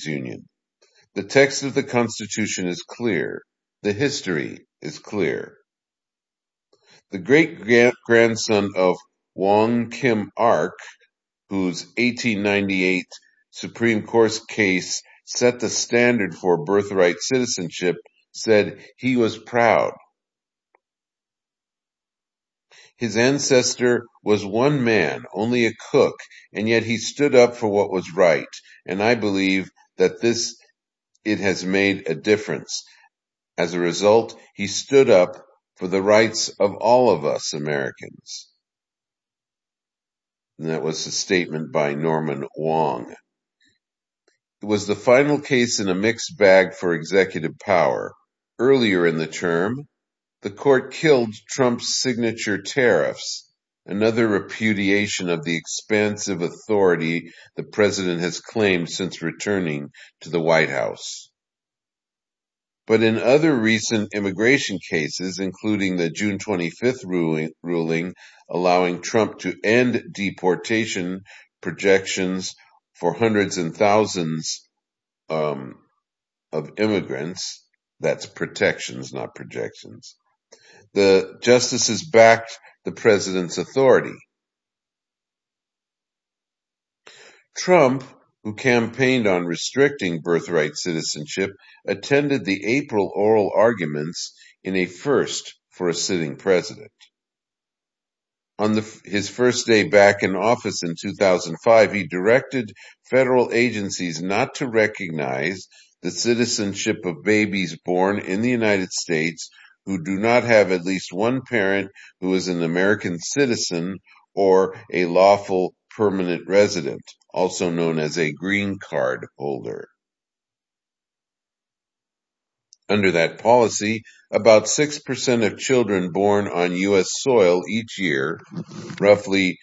Liberties Union. The text of the Constitution is clear. The history is clear. The great-grandson of Wong Kim Ark, whose 1898 Supreme Court case set the standard for birthright citizenship, said he was proud. His ancestor was one man, only a cook, and yet he stood up for what was right, and I believe that it has made a difference. As a result, he stood up for the rights of all of us Americans. And that was a statement by Norman Wong. It was the final case in a mixed bag for executive power. Earlier in the term, the court killed Trump's signature tariffs, another repudiation of the expansive authority the president has claimed since returning to the White House. But in other recent immigration cases, including the June 25th ruling allowing Trump to end deportation projections for hundreds and thousands of immigrants, that's protections, not projections, the justices backed the president's authority. Trump, who campaigned on restricting birthright citizenship, attended the April oral arguments in a first for a sitting president. On his first day back in office in 2005, he directed federal agencies not to recognize the citizenship of babies born in the United States who do not have at least one parent who is an American citizen or a lawful permanent resident, also known as a green card holder. Under that policy, about 6% of children born on U.S. soil each year, roughly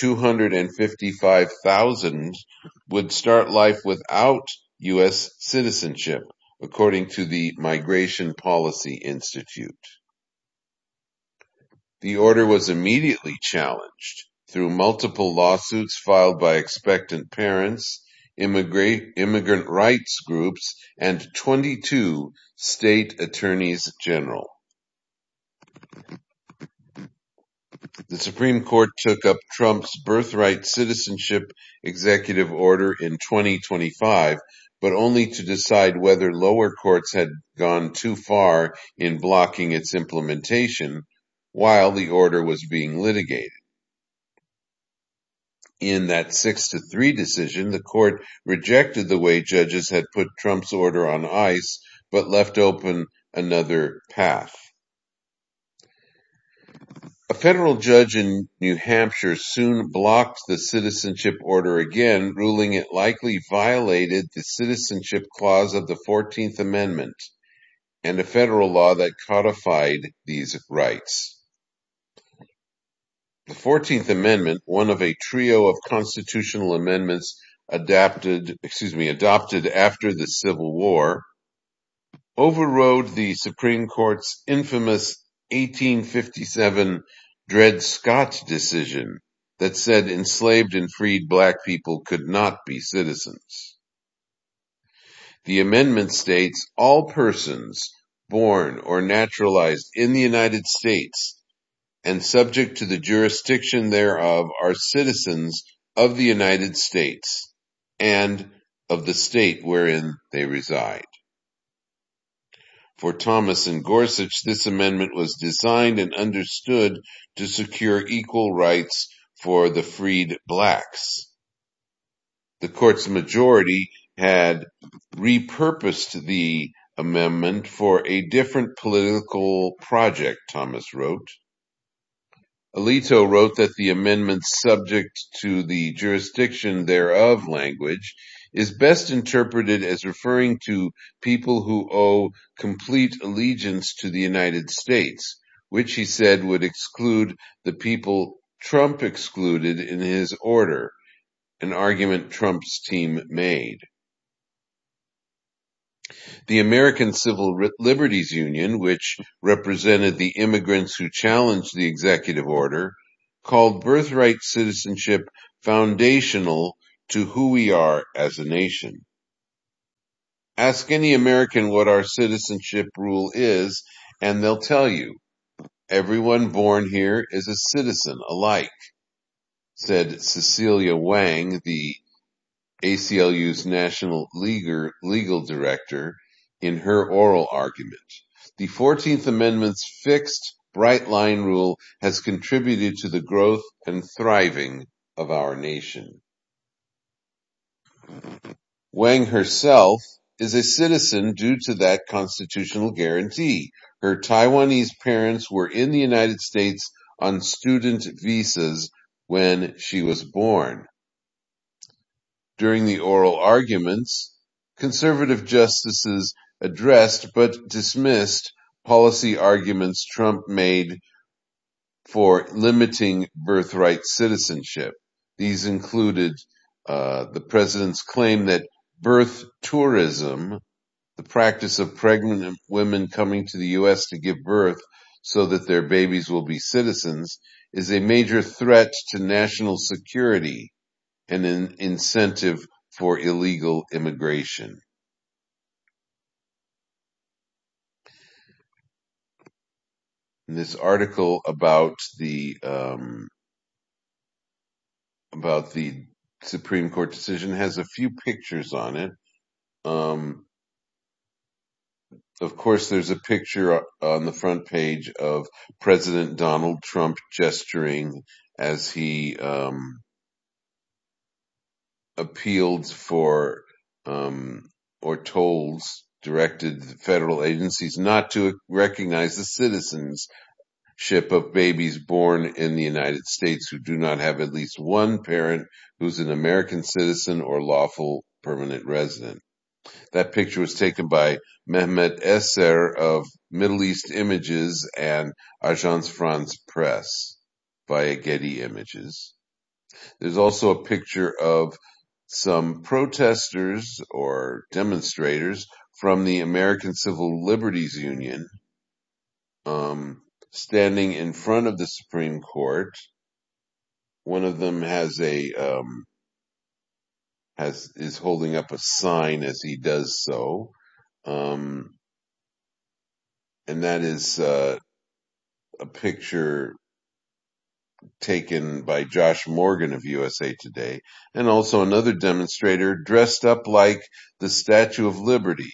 255,000, would start life without U.S. citizenship, according to the Migration Policy Institute. The order was immediately challenged through multiple lawsuits filed by expectant parents, immigrant rights groups, and 22 state attorneys general. The Supreme Court took up Trump's birthright citizenship executive order in 2025, but only to decide whether lower courts had gone too far in blocking its implementation while the order was being litigated. In that 6-3 decision, the court rejected the way judges had put Trump's order on ice, but left open another path. A federal judge in New Hampshire soon blocked the citizenship order again, ruling it likely violated the Citizenship Clause of the 14th Amendment and a federal law that codified these rights. The 14th Amendment, one of a trio of constitutional amendments adopted after the Civil War, overrode the Supreme Court's infamous 1857 Dred Scott decision that said enslaved and freed black people could not be citizens. The amendment states all persons born or naturalized in the United States and subject to the jurisdiction thereof are citizens of the United States and of the state wherein they reside. For Thomas and Gorsuch, this amendment was designed and understood to secure equal rights for the freed blacks. The court's majority had repurposed the amendment for a different political project, Thomas wrote. Alito wrote that the amendment's subject to the jurisdiction thereof language is best interpreted as referring to people who owe complete allegiance to the United States, which he said would exclude the people Trump excluded in his order, an argument Trump's team made. The American Civil Liberties Union, which represented the immigrants who challenged the executive order, called birthright citizenship foundational to who we are as a nation. Ask any American what our citizenship rule is, and they'll tell you. Everyone born here is a citizen alike, said Cecilia Wang, the ACLU's National Legal Director, in her oral argument. The 14th Amendment's fixed, bright-line rule has contributed to the growth and thriving of our nation. Wang herself is a citizen due to that constitutional guarantee. Her Taiwanese parents were in the United States on student visas when she was born. During the oral arguments, conservative justices addressed but dismissed policy arguments Trump made for limiting birthright citizenship. These included the president's claim that birth tourism, the practice of pregnant women coming to the U.S. to give birth so that their babies will be citizens, is a major threat to national security and an incentive for illegal immigration. In this article about the Supreme Court decision has a few pictures on it. Of course, there's a picture on the front page of President Donald Trump gesturing as he appealed for or directed federal agencies not to recognize the citizenship of babies born in the United States who do not have at least one parent who's an American citizen or lawful permanent resident. That picture was taken by Mehmet Eser of Middle East Images and Agence France Presse via Getty Images. There's also a picture of some protesters or demonstrators from the American Civil Liberties Union standing in front of the Supreme Court. One of them is holding up a sign as he does so, and that is a picture taken by Josh Morgan of USA Today, and also another demonstrator dressed up like the Statue of Liberty.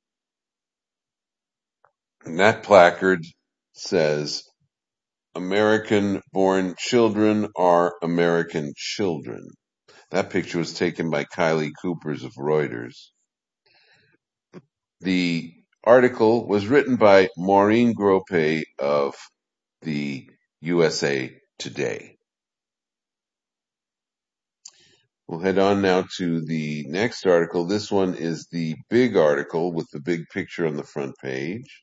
And that placard says, "American-born children are American children." That picture was taken by Kylie Coopers of Reuters. The article was written by Maureen Grope of the USA Today. We'll head on now to the next article. This one is the big article with the big picture on the front page.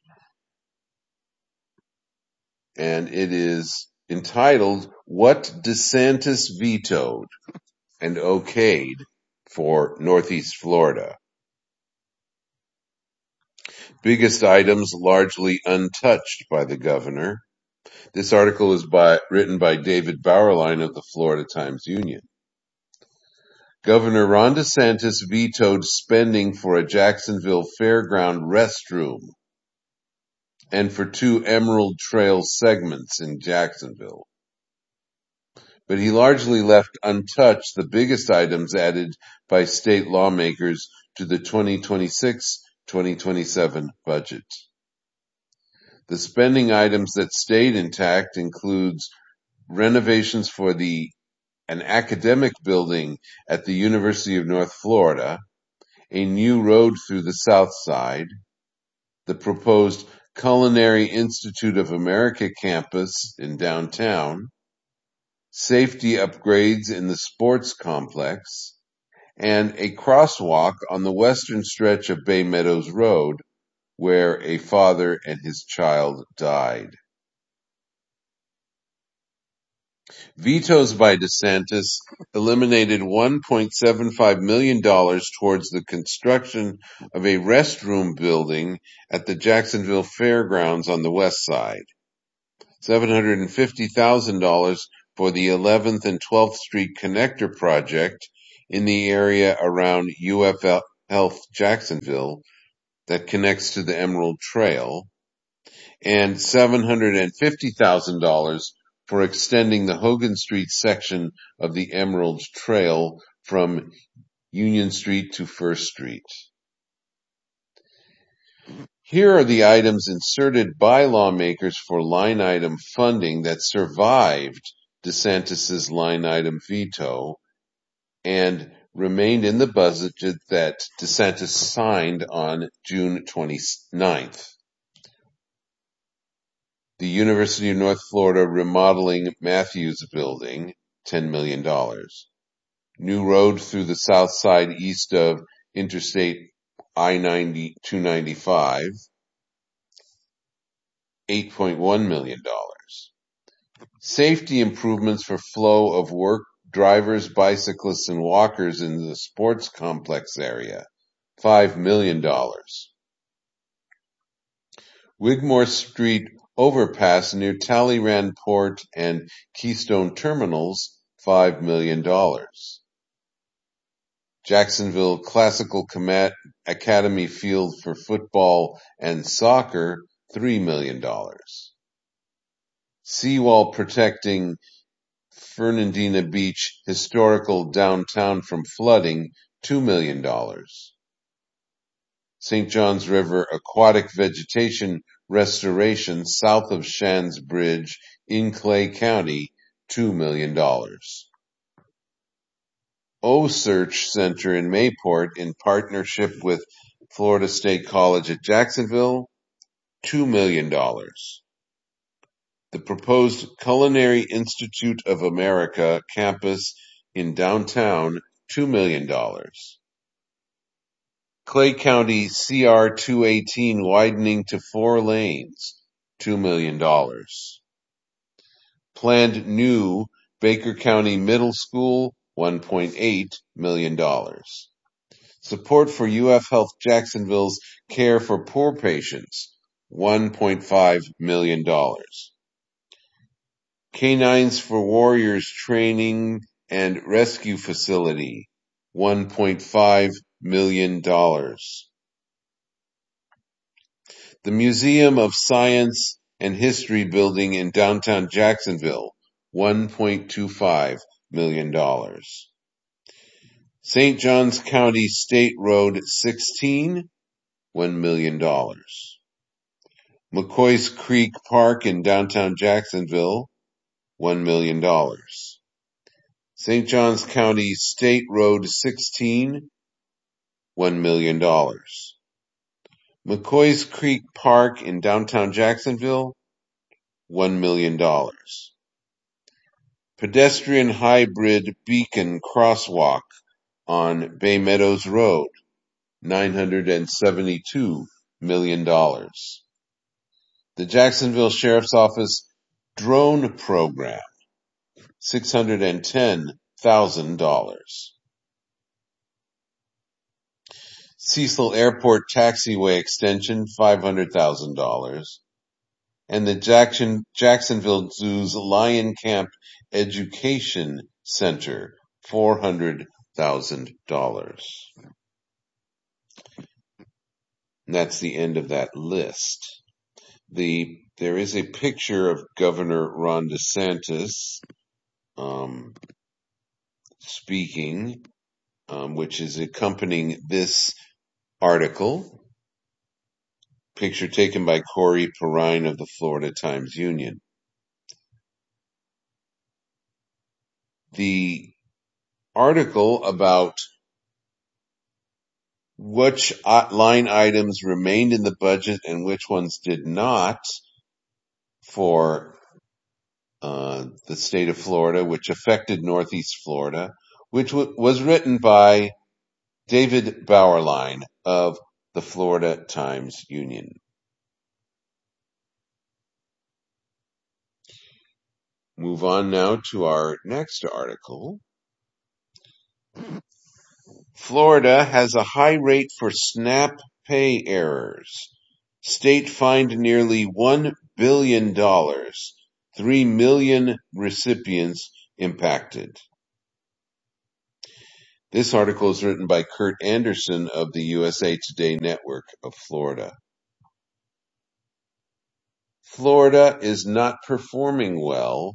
And it is entitled, "What DeSantis Vetoed and Okayed for Northeast Florida." Biggest items largely untouched by the governor. This article is written by David Bauerlein of the Florida Times-Union. Governor Ron DeSantis vetoed spending for a Jacksonville fairground restroom and for 2 Emerald Trail segments in Jacksonville. But he largely left untouched the biggest items added by state lawmakers to the 2026-2027 budget. The spending items that stayed intact includes renovations for an academic building at the University of North Florida, a new road through the South Side, the proposed Culinary Institute of America campus in downtown, safety upgrades in the sports complex, and a crosswalk on the western stretch of Bay Meadows Road, where a father and his child died. Vetoes by DeSantis eliminated $1.75 million towards the construction of a restroom building at the Jacksonville Fairgrounds on the west side, $750,000 for the 11th and 12th Street Connector project in the area around UF Health Jacksonville that connects to the Emerald Trail, and $750,000 for extending the Hogan Street section of the Emerald Trail from Union Street to First Street. Here are the items inserted by lawmakers for line item funding that survived DeSantis' line item veto and remained in the budget that DeSantis signed on June 29th. The University of North Florida remodeling Matthews Building, $10 million. New road through the south side east of Interstate I-295, $8.1 million. Safety improvements for flow of work drivers, bicyclists, and walkers in the sports complex area, $5 million. Wigmore Street overpass near Talleyrand Port and Keystone Terminals, $5 million. Jacksonville Classical Academy Field for football and soccer, $3 million. Seawall protecting Fernandina Beach historical downtown from flooding, $2 million. St. Johns River aquatic vegetation restoration south of Shands Bridge in Clay County, $2 million. O-Search Center in Mayport in partnership with Florida State College at Jacksonville, $2 million. The proposed Culinary Institute of America campus in downtown, $2 million. Clay County CR 218 widening to 4 lanes, $2 million. Planned new Baker County Middle School, $1.8 million. Support for UF Health Jacksonville's care for poor patients, $1.5 million. Canines for Warriors Training and Rescue Facility, $1.5 million. The Museum of Science and History building in downtown Jacksonville, $1.25 million. St. Johns County State Road 16, $1 million. McCoy's Creek Park in downtown Jacksonville, $1 million. St. Johns County State Road 16, $1 million. McCoy's Creek Park in downtown Jacksonville, $1 million. Pedestrian hybrid beacon crosswalk on Bay Meadows Road, $972 million. The Jacksonville Sheriff's Office drone program, $610,000. Cecil Airport taxiway extension, $500,000. And the Jacksonville Zoo's Lion Camp Education Center, $400,000. And that's the end of that list. There is a picture of Governor Ron DeSantis speaking, which is accompanying this article. Picture taken by Corey Perrine of the Florida Times-Union. The article about which line items remained in the budget and which ones did not for the state of Florida, which affected Northeast Florida, which was written by David Bauerlein of the Florida Times-Union. Move on now to our next article. Florida has a high rate for SNAP pay errors. State fined nearly $1 billion, 3 million recipients impacted. This article is written by Kurt Anderson of the USA Today Network of Florida. Florida is not performing well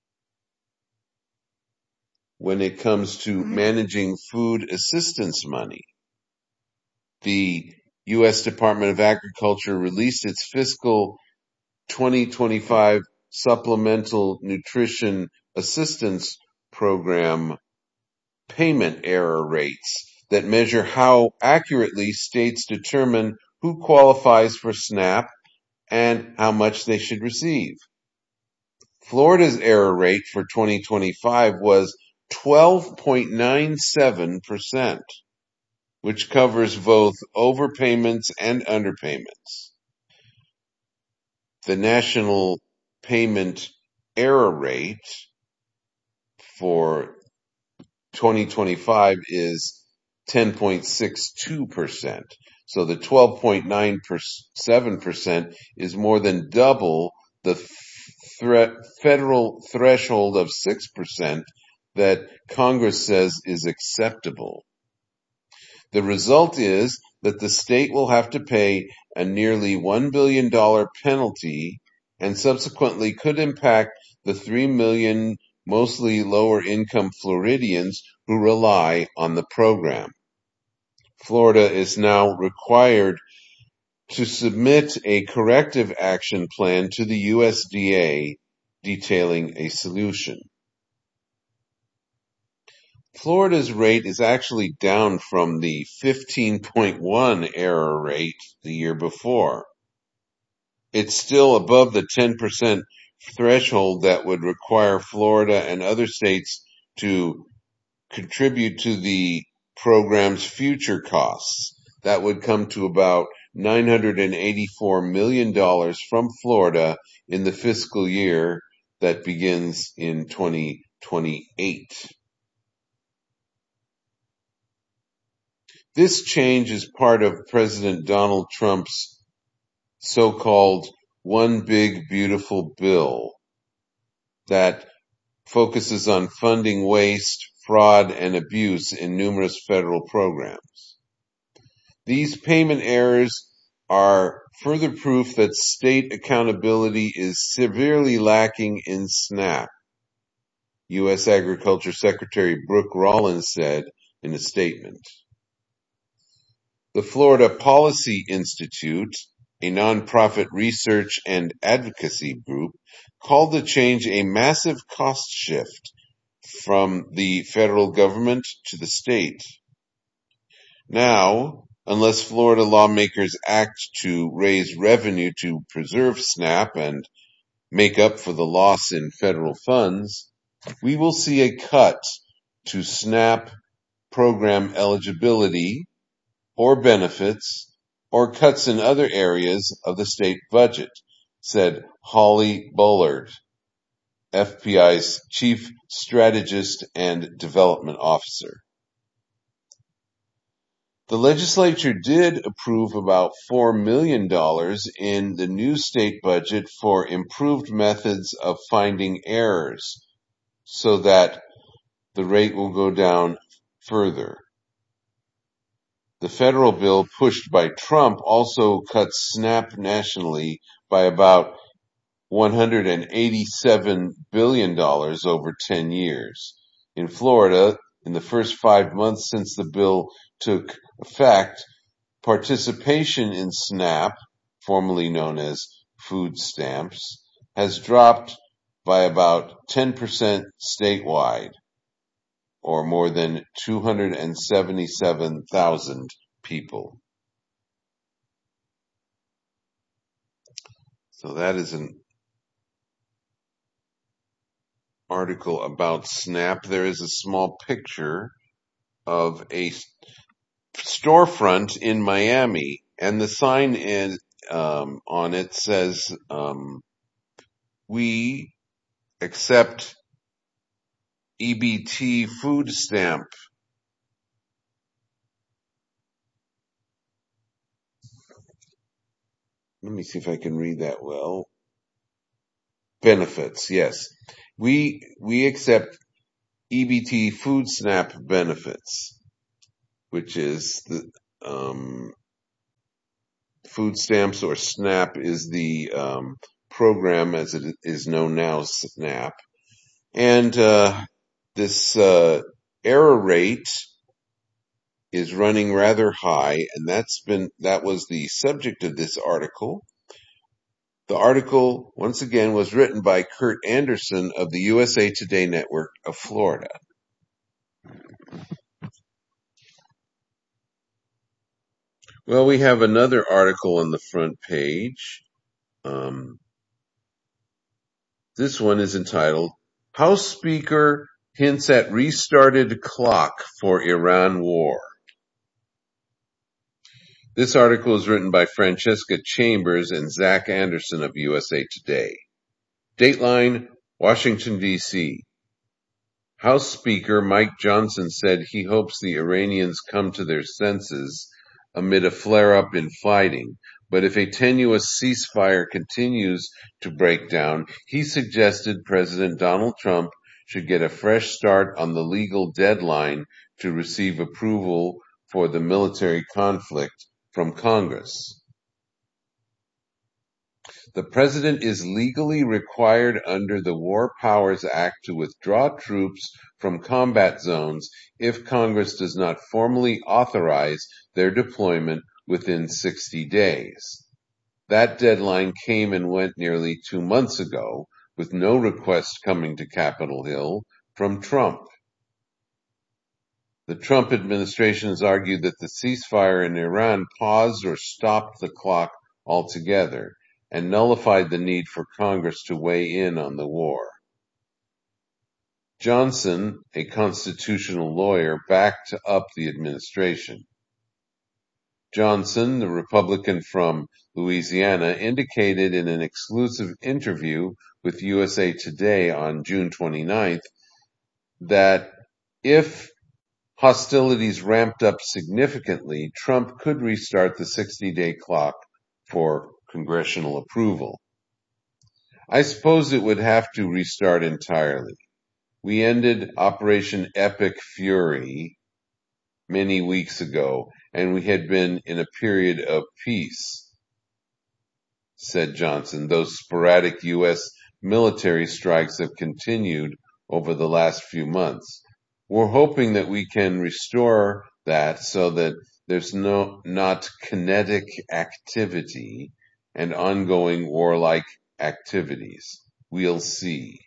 when it comes to managing food assistance money. The U.S. Department of Agriculture released its fiscal 2025 Supplemental Nutrition Assistance Program payment error rates that measure how accurately states determine who qualifies for SNAP and how much they should receive. Florida's error rate for 2025 was 12.97%, which covers both overpayments and underpayments. The national payment error rate for 2025 is 10.62%. So the 12.97% is more than double the federal threshold of 6% that Congress says is acceptable. The result is that the state will have to pay a nearly $1 billion penalty and subsequently could impact the 3 million mostly lower-income Floridians who rely on the program. Florida is now required to submit a corrective action plan to the USDA detailing a solution. Florida's rate is actually down from the 15.1 error rate the year before. It's still above the 10% threshold that would require Florida and other states to contribute to the program's future costs. That would come to about $984 million from Florida in the fiscal year that begins in 2028. This change is part of President Donald Trump's so-called One Big Beautiful Bill that focuses on funding waste, fraud, and abuse in numerous federal programs. These payment errors are further proof that state accountability is severely lacking in SNAP, U.S. Agriculture Secretary Brooke Rollins said in a statement. The Florida Policy Institute, a nonprofit research and advocacy group, called the change a massive cost shift from the federal government to the state. Now, unless Florida lawmakers act to raise revenue to preserve SNAP and make up for the loss in federal funds, we will see a cut to SNAP program eligibility or benefits, or cuts in other areas of the state budget, said Holly Bullard, FPI's Chief Strategist and Development Officer. The legislature did approve about $4 million in the new state budget for improved methods of finding errors, so that the rate will go down further. The federal bill pushed by Trump also cuts SNAP nationally by about $187 billion over 10 years. In Florida, in the first 5 months since the bill took effect, participation in SNAP, formerly known as food stamps, has dropped by about 10% statewide, or more than 277,000 people. So that is an article about SNAP. There is a small picture of a storefront in Miami, and the sign on it says, "We accept EBT food stamp." Let me see if I can read that well. Benefits, yes. We accept EBT food stamp benefits. which is the food stamps, or SNAP is the program as it is known now, SNAP. And this error rate is running rather high, and that was the subject of this article. The article, once again, was written by Kurt Anderson of the USA Today Network of Florida. Well, we have another article on the front page. This one is entitled, House Speaker Hints at Restarted Clock for Iran War. This article is written by Francesca Chambers and Zach Anderson of USA Today. Dateline, Washington, D.C. House Speaker Mike Johnson said he hopes the Iranians come to their senses amid a flare-up in fighting, but if a tenuous ceasefire continues to break down, he suggested President Donald Trump should get a fresh start on the legal deadline to receive approval for the military conflict from Congress. The president is legally required under the War Powers Act to withdraw troops from combat zones if Congress does not formally authorize their deployment within 60 days. That deadline came and went nearly 2 months ago, with no request coming to Capitol Hill from Trump. The Trump administration has argued that the ceasefire in Iran paused or stopped the clock altogether and nullified the need for Congress to weigh in on the war. Johnson, a constitutional lawyer, backed up the administration. Johnson, the Republican from Louisiana, indicated in an exclusive interview with USA Today on June 29th that if hostilities ramped up significantly, Trump could restart the 60-day clock for congressional approval. I suppose it would have to restart entirely. We ended Operation Epic Fury many weeks ago, and we had been in a period of peace, said Johnson. Those sporadic U.S. military strikes have continued over the last few months. We're hoping that we can restore that so that there's not kinetic activity and ongoing warlike activities. We'll see.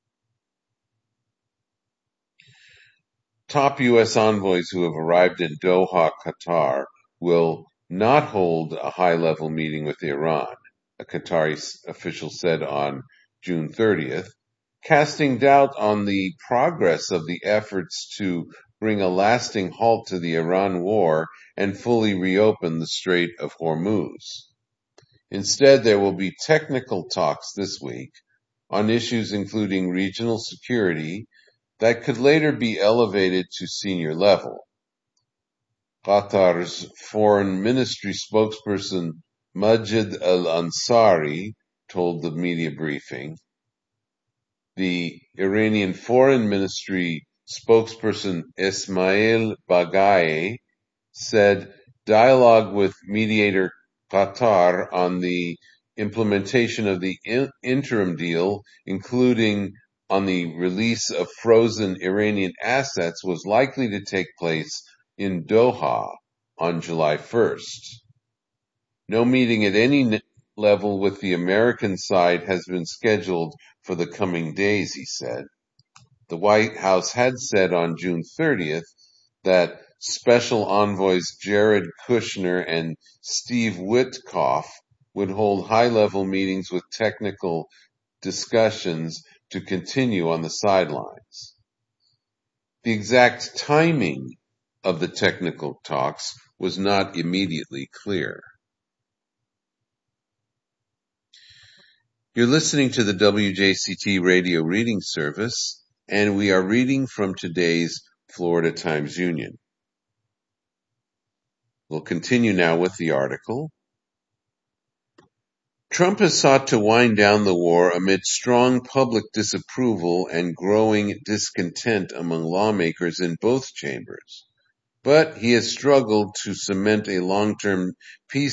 Top U.S. envoys who have arrived in Doha, Qatar, will not hold a high-level meeting with Iran, a Qatari official said on June 30th, casting doubt on the progress of the efforts to bring a lasting halt to the Iran war and fully reopen the Strait of Hormuz. Instead, there will be technical talks this week on issues including regional security that could later be elevated to senior level. Qatar's Foreign Ministry spokesperson Majid al-Ansari told the media briefing. The Iranian Foreign Ministry spokesperson Ismail Baghaei said dialogue with mediator Qatar on the implementation of the interim deal, including on the release of frozen Iranian assets, was likely to take place in Doha on July 1st. No meeting at any level with the American side has been scheduled for the coming days, he said. The White House had said on June 30th that Special Envoys Jared Kushner and Steve Witkoff would hold high-level meetings with technical discussions to continue on the sidelines. The exact timing of the technical talks was not immediately clear. You're listening to the WJCT radio reading service, and we are reading from today's Florida Times-Union. We'll continue now with the article. Trump has sought to wind down the war amid strong public disapproval and growing discontent among lawmakers in both chambers. but he has struggled to cement a long-term peace